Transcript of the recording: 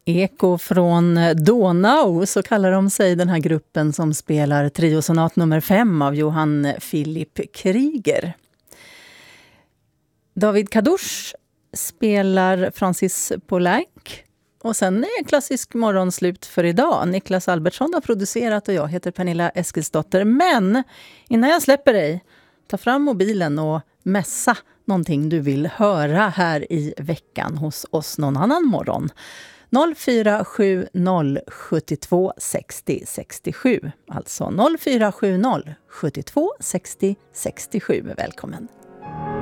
Eko från Donau, så kallar de sig, den här gruppen som spelar triosonat nummer 5 av Johann Philipp Krieger. David Kadouche spelar Francis Poulenc. Och sen är klassisk morgon slut för idag. Niklas Albertsson har producerat och jag heter Pernilla Eskilsdotter. Men innan jag släpper dig, ta fram mobilen och mässa någonting du vill höra här i veckan hos oss någon annan morgon. 0470 72 60 67. Alltså 0470 72 60 67. Välkommen.